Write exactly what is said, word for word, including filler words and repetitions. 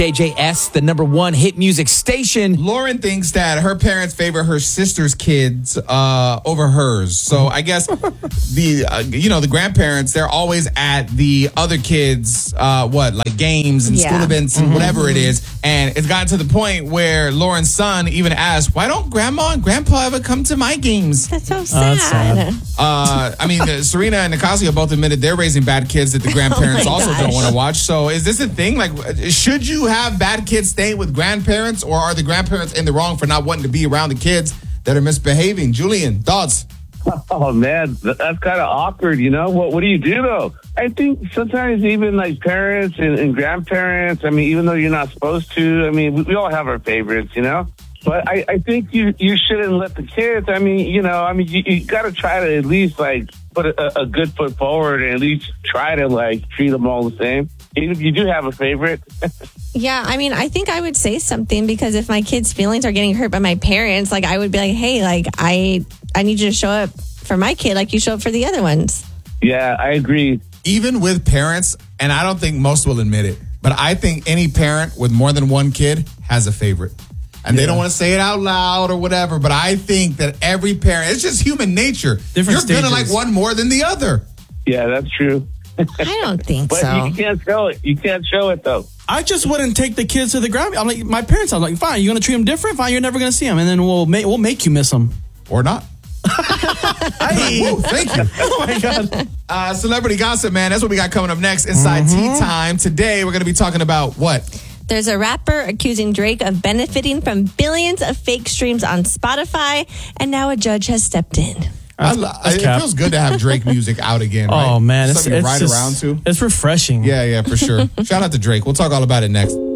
J J S, the number one hit music station. Lauren thinks that her parents favor her sister's kids uh, over hers. So I guess the uh, you know the grandparents, they're always at the other kids, uh, what like games and Yeah. school events and whatever it is. And it's gotten to the point where Lauren's son even asked, "Why don't Grandma and Grandpa ever come to my games?" That's so that's sad. sad. Uh, I mean, uh, Serena and Nicasio both admitted they're raising bad kids that the grandparents Oh my also gosh. don't want to watch. So is this a thing? Like, should you have bad kids staying with grandparents, or are the grandparents in the wrong for not wanting to be around the kids that are misbehaving? Julian, thoughts? Oh man, th- that's kind of awkward, you know. What What do you do though? I think sometimes even like parents and, and grandparents. I mean, even though you're not supposed to, I mean, we, we all have our favorites, you know. But I, I think you you shouldn't let the kids. I mean, you know, I mean, you, you got to try to at least like put a, a good foot forward and at least try to like treat them all the same. Even if you do have a favorite. Yeah, I mean, I think I would say something because if my kids' feelings are getting hurt by my parents, like I would be like, hey, like I I need you to show up for my kid like you show up for the other ones. Yeah, I agree. Even with parents, and I don't think most will admit it, but I think any parent with more than one kid has a favorite. And they don't want to say it out loud or whatever, but I think that every parent, it's just human nature. Different You're going to stages. like one more than the other. Yeah, that's true. I don't think But so. you can't show it. You can't show it though. I just wouldn't take the kids to the ground. I'm like, my parents, I'm like, fine, you're going to treat them different? Fine, you're never going to see them. And then we'll, ma- we'll make you miss them. Or not. Hey. Woo, thank you. Oh, my God. Uh, celebrity gossip, man. That's what we got coming up next inside Tea Time. Today, we're going to be talking about what? There's a rapper accusing Drake of benefiting from billions of fake streams on Spotify, and now a judge has stepped in. I, lo- that's it cap. feels good to have Drake music out again. Right? Oh, man. It's, Something to it's ride just- around to. It's refreshing. Yeah, yeah, for sure. Shout out to Drake. We'll talk all about it next.